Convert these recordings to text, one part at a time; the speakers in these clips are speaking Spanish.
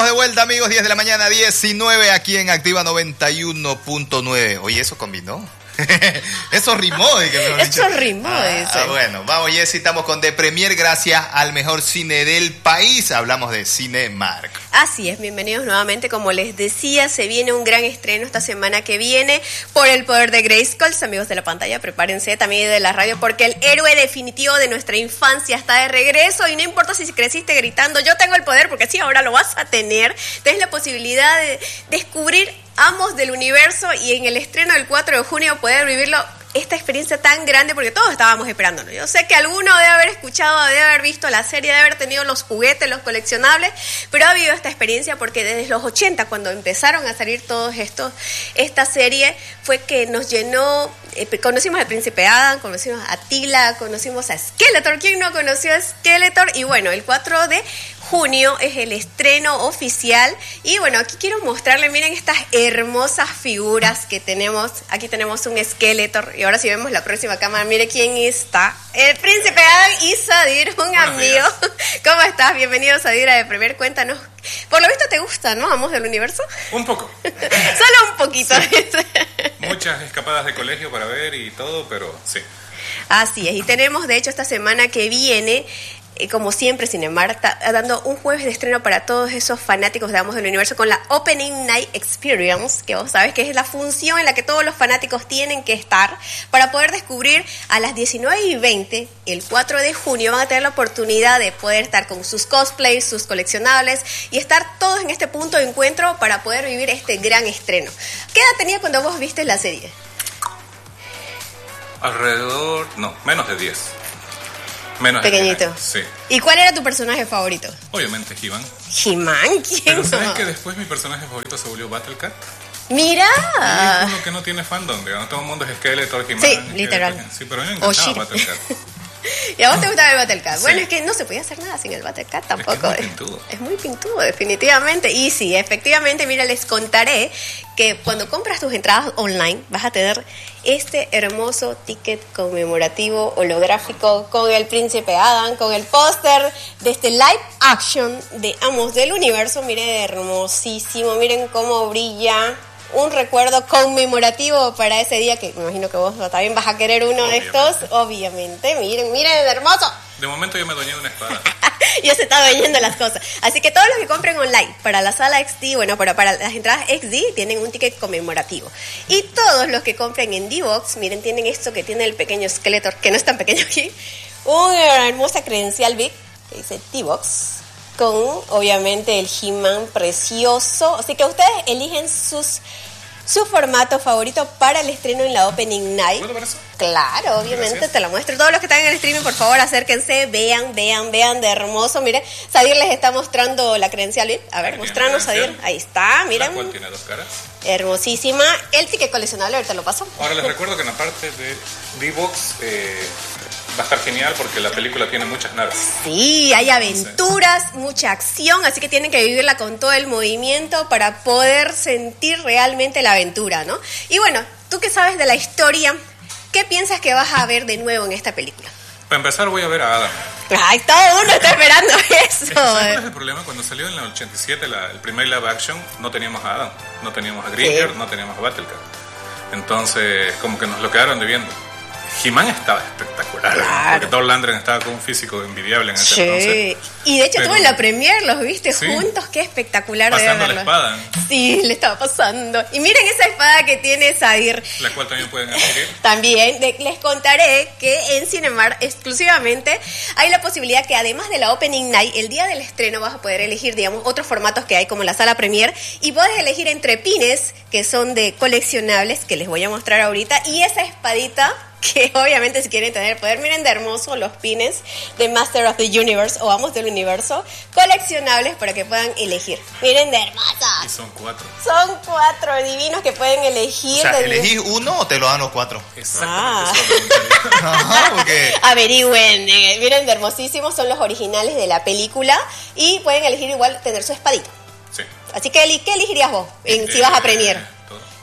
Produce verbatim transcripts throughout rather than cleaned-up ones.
de vuelta, amigos, diez de la mañana, diecinueve, aquí en Activa noventa y uno punto nueve. Oye, eso combinó. Eso rimó. De que mejor Eso dicho. rimó. Ah, ah, bueno, vamos, Jessy, estamos con The Premier gracias al mejor cine del país. Hablamos de Cinemark. Así es, bienvenidos nuevamente. Como les decía, se viene un gran estreno esta semana que viene por El Poder de Grayskull. Amigos de la pantalla, prepárense, también de la radio, porque el héroe definitivo de nuestra infancia está de regreso. Y no importa si creciste gritando yo tengo el poder, porque sí, ahora lo vas a tener. Tienes la posibilidad de descubrir Amos del Universo y en el estreno del cuatro de junio poder vivirlo, esta experiencia tan grande, porque todos estábamos esperándolo. Yo sé que alguno debe haber escuchado, debe haber visto la serie, debe haber tenido los juguetes, los coleccionables, pero ha habido esta experiencia porque desde los ochenta, cuando empezaron a salir todos estos, esta serie fue que nos llenó. Eh, conocimos al Príncipe Adam, conocimos a Tila, conocimos a Skeletor. ¿Quién no conoció a Skeletor? Y bueno, el cuatro de junio es el estreno oficial. Y bueno, aquí quiero mostrarle, miren estas hermosas figuras que tenemos. Aquí tenemos un Skeletor. Y ahora si vemos la próxima cámara, mire quién está. El Príncipe Adam y Sadir, un Buenos amigo. Días. ¿Cómo estás? Bienvenido, Sadir, a De Premier. Cuéntanos. Por lo visto te gusta, ¿no? Amos del Universo. Un poco. Solo un poquito. Sí. Muchas escapadas de colegio para ver y todo, pero sí. Así es. Y tenemos, de hecho, esta semana que viene, eh, como siempre, Cinemark está dando un jueves de estreno para todos esos fanáticos de Amos del Universo con la Opening Night Experience, que vos sabés que es la función en la que todos los fanáticos tienen que estar para poder descubrir a las diecinueve y veinte, el cuatro de junio, van a tener la oportunidad de poder estar con sus cosplays, sus coleccionables y estar todos en este punto de encuentro para poder vivir este gran estreno. ¿Qué edad tenía cuando vos viste la serie? Alrededor, no, menos de diez. Menos Pequeñito. de diez. Sí. ¿Y cuál era tu personaje favorito? Obviamente He-Man. ¿He-Man? ¿Quién? Pero ¿sabes no? que después mi personaje favorito se volvió Battlecat? ¡Mira! Y es uno que no tiene fandom, digamos. Todo el mundo es Skeletor, He-Man. Sí, Skeletor, literal. Sí, pero a mí me encantaba Battlecat. ¿Y a vos te gustaba el Battlecat? Sí. Bueno, es que no se podía hacer nada sin el Battlecat tampoco. Es, que es muy pintudo. Es muy pintudo, definitivamente. Y sí, efectivamente, mira, les contaré que cuando compras tus entradas online vas a tener este hermoso ticket conmemorativo holográfico con el Príncipe Adam, con el póster de este live action de Amos del Universo. Miren, hermosísimo, miren cómo brilla. Un recuerdo conmemorativo para ese día, que me imagino que vos también vas a querer uno obviamente. De estos, obviamente. Miren, miren, hermoso. De momento yo me doñé de una espada. Ya se está doñando las cosas. Así que todos los que compren online para la sala X D, bueno, para, para las entradas X D, tienen un ticket conmemorativo. Y todos los que compren en D-Box, miren, tienen esto que tiene el pequeño Skeletor, que no es tan pequeño aquí, una hermosa credencial Big, que dice D-Box, con obviamente el He-Man precioso. Así que ustedes eligen sus su formato favorito para el estreno en la Opening Night. ¿Puedo ver eso? Claro, obviamente. Gracias. Te lo muestro. Todos los que están en el streaming, por favor, acérquense, vean, vean, vean de hermoso. Miren, Sadir les está mostrando la credencial. A ver, mostranos, Sadir. Ahí está, miren. ¿Cuál tiene dos caras? Hermosísima. El ticket coleccionable, ahorita lo paso. Ahora les recuerdo que en la parte de D-Box eh, va a estar genial porque la película tiene muchas naves. Sí, hay aventuras, mucha acción, así que tienen que vivirla con todo el movimiento para poder sentir realmente la aventura, ¿no? Y bueno, tú que sabes de la historia, ¿qué piensas que vas a ver de nuevo en esta película? Para empezar voy a ver a Adam. Ay, todo uno está esperando eso. Es que, ¿sabes cuál es el problema? Cuando salió en el ochenta y siete la, el primer live action, no teníamos a Adam, no teníamos a Gringer, sí. No teníamos a Battlecat. Entonces, como que nos lo quedaron debiendo. He-Man estaba espectacular, claro. Porque Thor Landren estaba con un físico envidiable en ese sí. entonces. Y de hecho Pero, tú en la premier los viste sí. juntos, qué espectacular. Pasando la espada. Sí, le estaba pasando. Y miren esa espada que tiene Sadir. La cual también pueden adquirir. También, de, les contaré que en Cinemark exclusivamente hay la posibilidad que además de la Opening Night, el día del estreno vas a poder elegir, digamos, otros formatos que hay como la sala premier y puedes elegir entre pines que son de coleccionables, que les voy a mostrar ahorita, y esa espadita que obviamente si quieren tener poder, miren de hermoso los pines de Master of the Universe o Amos del Universo, coleccionables para que puedan elegir. Miren de hermosos. Y son cuatro. Son cuatro divinos que pueden elegir. O sea, de... ¿elegís uno o te lo dan los cuatro? Exactamente. Ah. Ajá, porque... Averigüen, eh, miren de hermosísimos, son los originales de la película y pueden elegir igual tener su espadita. Sí. Así que, ¿qué elegirías vos en, eh, si vas a premier? Todo.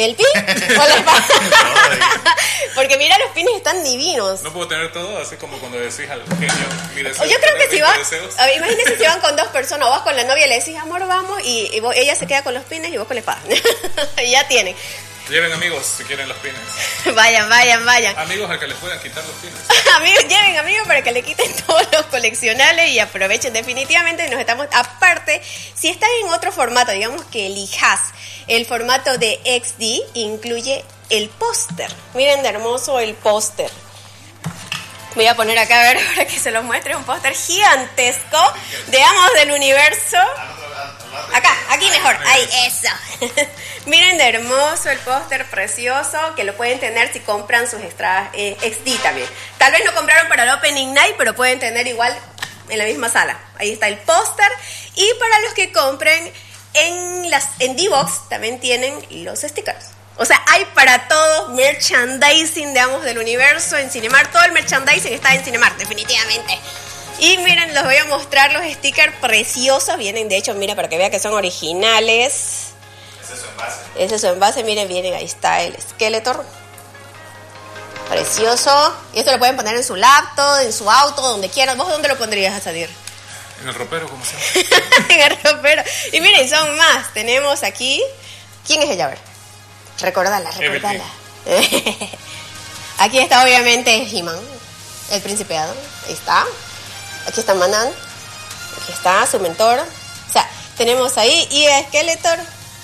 ¿El pin o la espada? Porque mira, los pines están divinos. No puedo tener todo, así como cuando decís al genio, mi deseo. O yo creo que si van, deseos. a ver, imagínense si van con dos personas, o vas con la novia y le decís, amor, vamos, y, y vos, ella se queda con los pines y vos con la espada. Y ya tienen. Lleven amigos si quieren los pines. Vayan, vayan, vayan. Amigos al que les puedan quitar los pines. Amigos, lleven amigos para que le quiten todos los coleccionables y aprovechen. Definitivamente nos estamos... Aparte, si están en otro formato, digamos que elijas el formato de X D, incluye el póster. Miren de hermoso el póster. Voy a poner acá a ver para que se los muestre. Un póster gigantesco de Amos del Universo. Acá, aquí mejor. Ahí, eso. Miren de hermoso el póster precioso, que lo pueden tener si compran sus extras eh, X D también. Tal vez no compraron para el Opening Night, pero pueden tener igual en la misma sala. Ahí está el póster. Y para los que compren en las en D-Box también tienen los stickers. O sea, hay para todos merchandising de Amos del Universo en Cinemark. Todo el merchandising está en Cinemark, definitivamente. Y miren, les voy a mostrar los stickers preciosos. Vienen, de hecho, mira, para que vean que son originales. Ese es su envase. Ese es su envase, miren, vienen, ahí está el Skeletor. Precioso. Y esto lo pueden poner en su laptop, en su auto, donde quieran. ¿Vos dónde lo pondrías, Asadir? En el ropero, como sea. En el ropero. Y miren, son más. Tenemos aquí... ¿Quién es ella? A ver. Recordala, recordala. Aquí está obviamente He-Man, el príncipe Adam. Ahí está. Aquí está Manan. Aquí está su mentor. O sea, tenemos ahí. Y a Skeletor.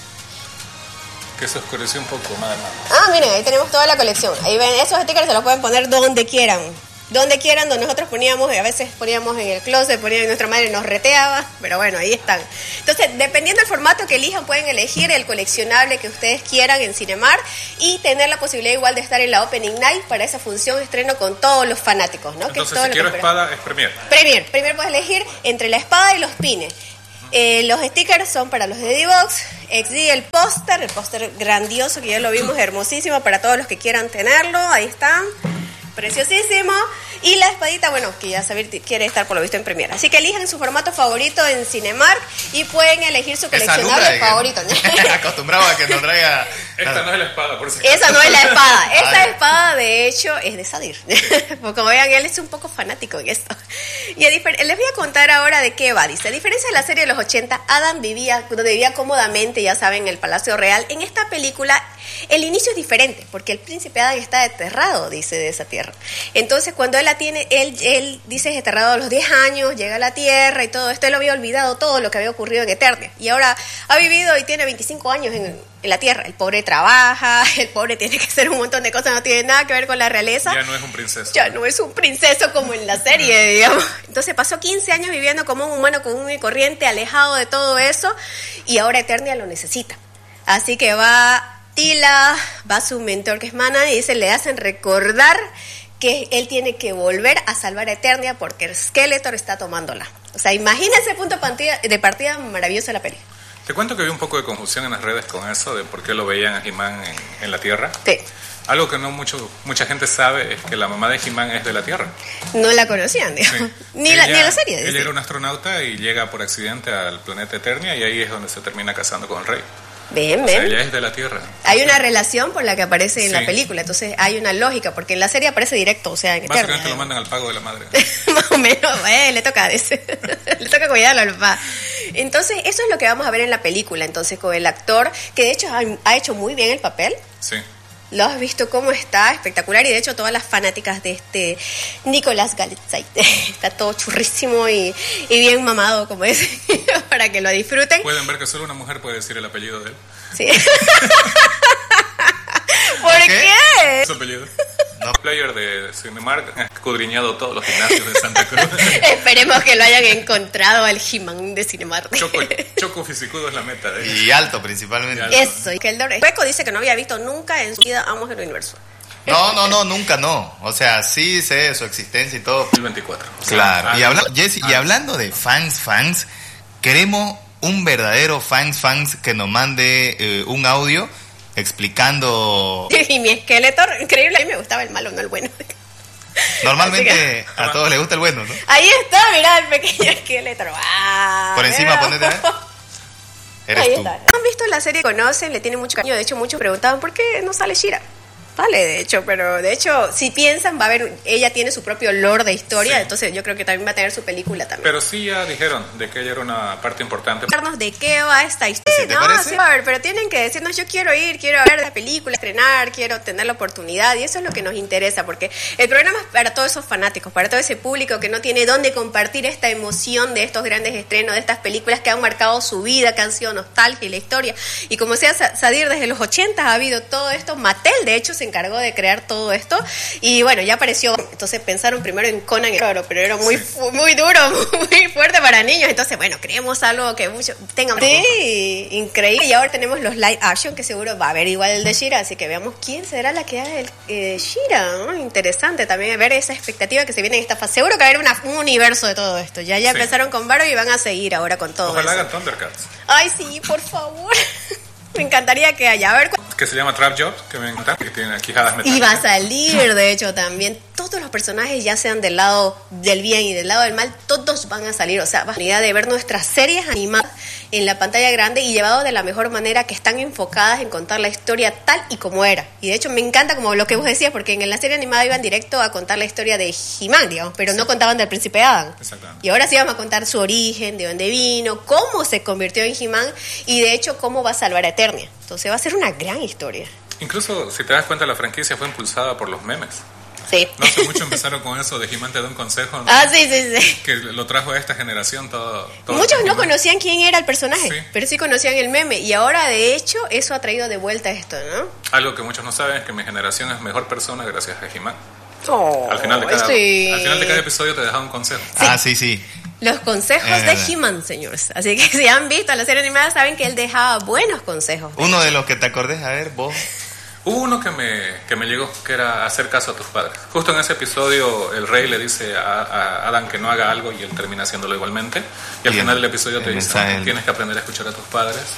Que se oscureció un poco, madre mía. Ah, miren, ahí tenemos toda la colección. Ahí ven, esos stickers se los pueden poner donde quieran. Donde quieran, donde nosotros poníamos, a veces poníamos en el closet, poníamos, nuestra madre nos reteaba, pero bueno, ahí están. Entonces, dependiendo del formato que elijan, pueden elegir el coleccionable que ustedes quieran en Cinemark y tener la posibilidad igual de estar en la Opening Night para esa función estreno con todos los fanáticos, ¿no? Entonces, que es todo si quiero que espada, es Premier. Premier, Premier puedes elegir entre la espada y los pines. Eh, los stickers son para los de D-Box, X D, el póster, el póster grandioso que ya lo vimos, hermosísimo para todos los que quieran tenerlo, ahí está. Preciosísimo. Y la espadita, bueno, que ya saber quiere estar por lo visto en Premiere. Así que elijan su formato favorito en Cinemark y pueden elegir su coleccionable favorito. Acostumbrado a que nos traiga... Esta no es la espada, por si Esa no es la espada. Esta Vale. espada, de hecho, es de Sadir. Porque como vean, él es un poco fanático en esto. Y a difer- les voy a contar ahora de qué va. Dice, a diferencia de la serie de los ochenta, Adam vivía, vivía cómodamente, ya saben, en el Palacio Real. En esta película, el inicio es diferente, porque el príncipe Adam está desterrado, dice, de esa tierra. Entonces, cuando él la tiene, él, él dice, es desterrado a los diez años, llega a la tierra y todo esto. Él había olvidado todo lo que había ocurrido en Eternia. Y ahora ha vivido y tiene veinticinco años en, en la tierra. El pobre trabaja, el pobre tiene que hacer un montón de cosas, no tiene nada que ver con la realeza. ya no es un princeso. Ya no es un princeso como en la serie, digamos. Entonces pasó quince años viviendo como un humano común y corriente, alejado de todo eso, y ahora Eternia lo necesita. Así que va Tila, va su mentor que es Manan, y dice, le hacen recordar que él tiene que volver a salvar a Eternia porque el Skeletor está tomándola. O sea, imagínense el punto de partida, de partida maravilloso de la peli. Te cuento que vi un poco de confusión en las redes con eso, de por qué lo veían a He-Man en, en la Tierra. Sí. Algo que no mucho mucha gente sabe es que la mamá de He-Man es de la Tierra. No la conocían, digamos. Sí. Ni, la, Ella- ni en la serie. Ella dice. era un astronauta y llega por accidente al planeta Eternia y ahí es donde se termina casando con el rey. Ven, O sea, ven. ella es de la Tierra. Hay una relación por la que aparece en Sí. la película, entonces hay una lógica, porque en la serie aparece directo, o sea, en Eternia. Básicamente lo mandan al pago de la madre. Más o menos, eh, le toca ese, le toca cuidarlo al papá. Entonces, eso es lo que vamos a ver en la película, entonces, con el actor, que de hecho ha, ha hecho muy bien el papel. Sí. Lo has visto cómo está, espectacular, y de hecho todas las fanáticas de este Nicolás Galitzay, está todo churrísimo y, y bien mamado, como es, para que lo disfruten. Pueden ver que solo una mujer puede decir el apellido de él. Sí. ¿Por qué? qué? Su apellido. No. Player de Cinemark ha escudriñado todos los gimnasios de Santa Cruz. Esperemos que lo hayan encontrado al He-Man de Cinemark. Choco, Choco Fisicudo es la meta de él. Y alto principalmente. Y alto. Eso, y que el Hueco dice que no había visto nunca en su vida Amos del Universo. No, no, no, nunca no. O sea, sí sé de su existencia y todo. dos mil veinticuatro. O sea, Claro. Y, ah, habla- Jesse, y ah, hablando de fans, fans, queremos un verdadero fans, fans que nos mande eh, un audio explicando. Y mi Skeletor, increíble, a mí me gustaba el malo, no el bueno. Normalmente a todos les gusta el bueno, ¿no? Ahí está, mirá el pequeño Skeletor. ¡Wow! Por encima, ponete a ver. Eres Ahí tú. está. ¿Han visto la serie? Conocen, le tienen mucho cariño. De hecho, muchos preguntaban por qué no sale Shira. Sale, de hecho, pero de hecho, si piensan, va a haber, ella tiene su propio lore de historia, Sí. entonces yo creo que también va a tener su película también. Pero sí ya dijeron de que ella era una parte importante. Contarnos de qué va esta historia. ¿Sí te no, parece? sí, a ver, pero tienen que decirnos, yo quiero ir, quiero ver la película, estrenar, quiero tener la oportunidad, y eso es lo que nos interesa, porque el programa es para todos esos fanáticos, para todo ese público que no tiene dónde compartir esta emoción de estos grandes estrenos, de estas películas que han marcado su vida, que han sido nostalgia y la historia. Y como sea Sadir, desde los ochenta ha habido todo esto. Mattel, de hecho, se encargó de crear todo esto, y bueno, ya apareció. Entonces pensaron primero en Conan el Bárbaro, pero era muy, fu- muy duro, muy fuerte para niños. Entonces, bueno, creemos algo que mucho tenga. Sí, increíble. Y ahora tenemos los live action, que seguro va a haber igual el de She-Ra, así que veamos quién será la que haga el eh, She-Ra, ¿no? Interesante también ver esa expectativa que se viene en esta fase. Seguro que va a haber una- un universo de todo esto. Ya ya Sí. empezaron con Barrow y van a seguir ahora con todo Ojalá eso. hagan Thundercats, Ay, sí, por favor. Me encantaría que haya. A ver, cu- que se llama Trap Jobs, que me encanta, que tiene quijadas y va a metálicas. salir, de hecho, también. Todos los personajes, ya sean del lado del bien y del lado del mal, todos van a salir. O sea, va a la idea de ver nuestras series animadas en la pantalla grande y llevado de la mejor manera, que están enfocadas en contar la historia tal y como era. Y de hecho me encanta como lo que vos decías, porque en la serie animada iban directo a contar la historia de He-Man, digamos, pero no contaban del príncipe Adam. Exactamente. Y ahora sí vamos a contar su origen, de dónde vino, cómo se convirtió en He-Man y de hecho cómo va a salvar a Eternia. Entonces va a ser una gran historia. Incluso, si te das cuenta, la franquicia fue impulsada por los memes. Sí. No hace mucho empezaron con eso de He-Man te da un consejo, ¿no? Ah, sí, sí, sí. Que lo trajo a esta generación todo. todo Muchos no He-Man. conocían quién era el personaje, Sí. pero sí conocían el meme. Y ahora, de hecho, eso ha traído de vuelta esto, ¿no? Algo que muchos no saben es que mi generación es mejor persona gracias a He-Man. Oh, Al final de cada, sí. al final de cada episodio te dejaba un consejo. Ah, sí, sí. Los consejos Es de verdad. He-Man, señores. Así que si han visto la serie animada, saben que él dejaba buenos consejos. Uno de los que te acordés, a ver, vos. Hubo uno que me, que me llegó, que era hacer caso a tus padres. Justo en ese episodio el rey le dice a, a Adán que no haga algo y él termina haciéndolo igualmente. Y al Bien. final del episodio te El dice, mensaje- "No, tienes que aprender a escuchar a tus padres